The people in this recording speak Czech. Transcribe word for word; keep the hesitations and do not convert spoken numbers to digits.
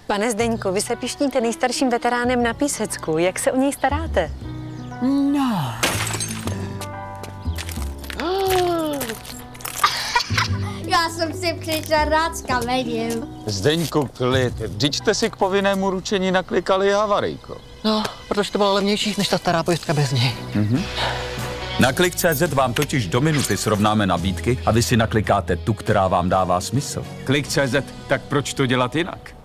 Pane Zdeňku, vy se pišníte nejstarším veteránem na Písecku. Jak se o něj staráte? No. Já jsem si přišla rád s kamením. Zdeňku, klid. Vždyť jste si k povinnému ručení naklikali havarijko. No, protože to bylo levnější než ta stará pojistka bez něj. Mhm. Na Klik tečka cé zet vám totiž do minuty srovnáme nabídky a vy si naklikáte tu, která vám dává smysl. Klik tečka cé zet, tak proč to dělat jinak?